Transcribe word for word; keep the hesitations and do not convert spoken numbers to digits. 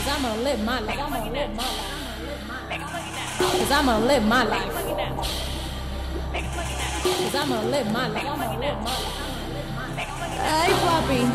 Cause I'm gonna live my life. I'm gonna live my life. Cause I'm gonna live my life. Cause I'm gonna live my life. I'm gonna live my life. Hey, Poppy.